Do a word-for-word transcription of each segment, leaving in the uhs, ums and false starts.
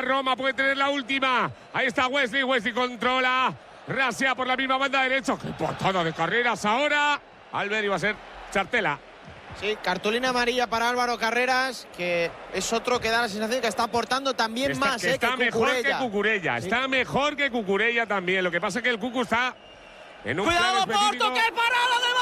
Roma, puede tener la última. Ahí está Wesley, Wesley controla. Rasea por la misma banda derecha. ¡Qué portada de carreras ahora! Albert iba a ser Chartela. Sí, cartulina amarilla para Álvaro Carreras, que es otro que da la sensación que está aportando también está, más, que eh, está que mejor Cucurella. que Cucurella. Sí. Está mejor que Cucurella también. Lo que pasa es que el Cucu está en un ¡Cuidado, plan específico. Porto! ¡Qué parada de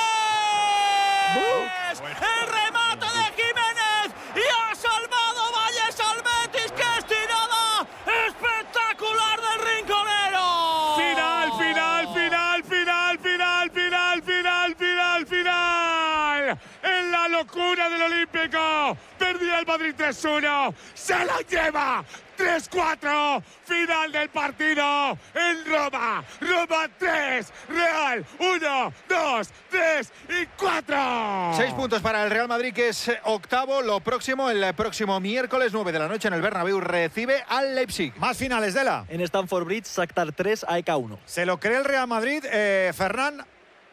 Valles! Bueno. ¡El remate de Jiménez! ¡Y ha salvado Valles al Betis! ¡Qué estirada espectacular del rinconero! Final, final, final, final, final, final, final, final, final. En la locura del Olímpico. Perdía el Madrid tres uno. Se lo lleva. tres cuatro. Final del partido en Roma. Roma tres. Real uno, dos, tres y cuatro. Seis puntos para el Real Madrid, que es octavo. Lo próximo, el próximo miércoles nueve de la noche en el Bernabéu, recibe al Leipzig. Más finales, Dela. En Stamford Bridge, Shakhtar tres, A E K uno. ¿Se lo cree el Real Madrid, eh, Ferran?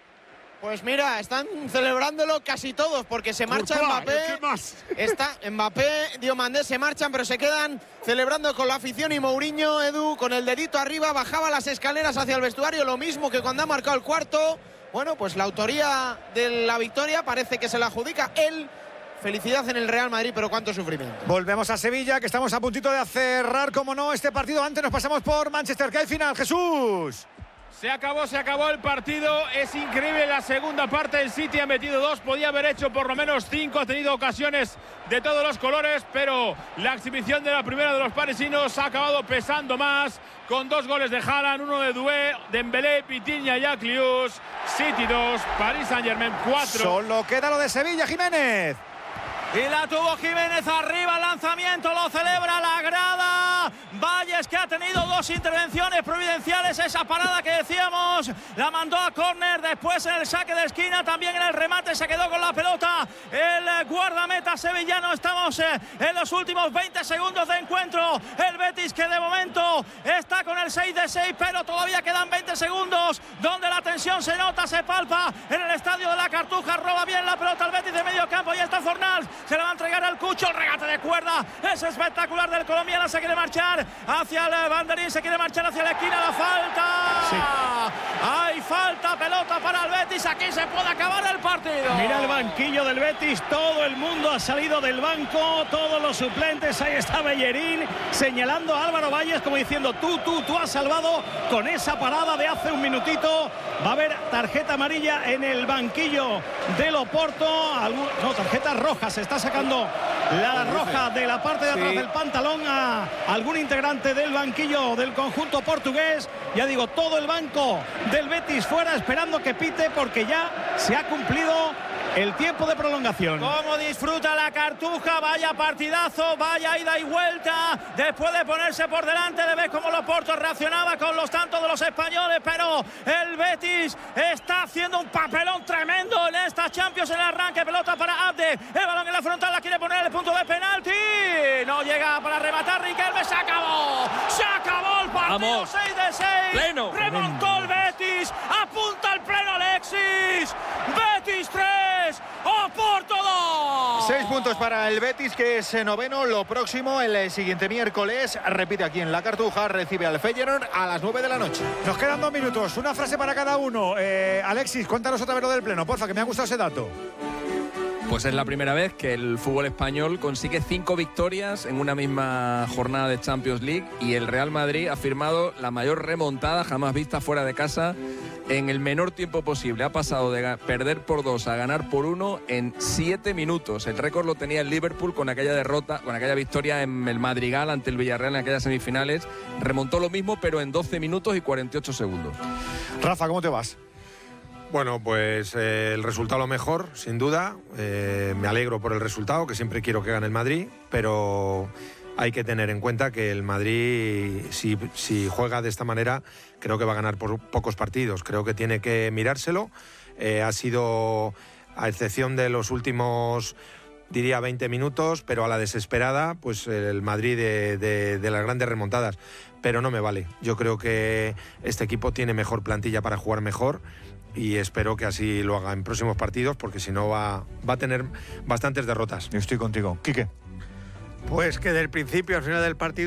Pues mira, están celebrándolo casi todos, porque se marcha Courtois, Mbappé. ¿qué más? Está Mbappé, Diomandé se marchan, pero se quedan celebrando con la afición. Y Mourinho, Edu, con el dedito arriba, bajaba las escaleras hacia el vestuario, lo mismo que cuando ha marcado el cuarto. Bueno, pues la autoría de la victoria parece que se la adjudica él. Felicidad en el Real Madrid, pero cuánto sufrimiento. Volvemos a Sevilla, que estamos a puntito de cerrar, como no, este partido. Antes nos pasamos por Manchester, que hay final, Jesús. Se acabó, se acabó el partido. Es increíble la segunda parte. El City ha metido dos. Podía haber hecho por lo menos cinco. Ha tenido ocasiones de todos los colores. Pero la exhibición de la primera de los parisinos ha acabado pesando más. Con dos goles de Haaland, uno de Doué, Dembélé, Vitinha y Aklius. City dos, Paris Saint-Germain cuatro. Solo queda lo de Sevilla, Jiménez. Y la tuvo Jiménez arriba, el lanzamiento, lo celebra la grada. Valles, que ha tenido dos intervenciones providenciales. Esa parada que decíamos, la mandó a córner. Después en el saque de esquina, también en el remate se quedó con la pelota el guardameta sevillano. Estamos en los últimos veinte segundos de encuentro. El Betis, que de momento está con el seis de seis, pero todavía quedan veinte segundos donde la tensión se nota, se palpa en el estadio de la Cartuja. Roba bien la pelota el Betis de medio campo. Y está Fornals. Se la va a entregar al Cucho, el regate de cuerda es espectacular del colombiano. Se quiere marchar hacia el banderín, se quiere marchar hacia la esquina. La falta, sí. Hay falta, pelota para el Betis. Aquí se puede acabar el partido. Mira el banquillo del Betis, todo el mundo ha salido del banco, todos los suplentes. Ahí está Bellerín señalando a Álvaro Valles como diciendo: tú, tú, tú has salvado con esa parada de hace un minutito. Va a haber tarjeta amarilla en el banquillo del Oporto. Algún, no, tarjeta roja. Se está sacando la roja de la parte de atrás, sí, del pantalón a algún integrante del banquillo del conjunto portugués. Ya digo, todo el banco del Betis fuera esperando que pite, porque ya se ha cumplido el tiempo de prolongación. Cómo disfruta la Cartuja, vaya partidazo, vaya ida y vuelta. Después de ponerse por delante, de ver cómo el Oporto reaccionaba con los tantos de los españoles, pero el Betis está haciendo un papelón tremendo en esta Champions. En el arranque, pelota para Abde, el balón en la frontal, la quiere poner en el punto de penalti. No llega para rematar Riquelme, se acabó. Se acabó el partido. Vamos. seis de seis. Pleno. Remontó el Betis, apunta al pleno Alexis. Betis tres, Oporto dos. Seis puntos para el Betis, que es noveno. Lo próximo, el siguiente miércoles, repite aquí en la Cartuja, recibe al Feyenoord a las nueve de la noche. Nos quedan dos minutos, una frase para cada uno. Eh, Alexis, cuéntanos otra vez lo del pleno, porfa, que me ha gustado ese dato. Pues es la primera vez que el fútbol español consigue cinco victorias en una misma jornada de Champions League, y el Real Madrid ha firmado la mayor remontada jamás vista fuera de casa en el menor tiempo posible. Ha pasado de perder por dos a ganar por uno en siete minutos. El récord lo tenía el Liverpool con aquella derrota, con aquella victoria en el Madrigal ante el Villarreal en aquellas semifinales. Remontó lo mismo, pero en doce minutos y cuarenta y ocho segundos. Rafa, ¿cómo te vas? Bueno, pues eh, el resultado lo mejor, sin duda. Eh, me alegro por el resultado, que siempre quiero que gane el Madrid, pero hay que tener en cuenta que el Madrid, si, si juega de esta manera, creo que va a ganar por pocos partidos. Creo que tiene que mirárselo. Eh, ha sido, a excepción de los últimos, diría veinte minutos, pero a la desesperada, pues el Madrid de, de, de las grandes remontadas. Pero no me vale. Yo creo que este equipo tiene mejor plantilla para jugar mejor, y espero que así lo haga en próximos partidos, porque si no va, va a tener bastantes derrotas. Yo estoy contigo. Quique. Pues que del principio al final del partido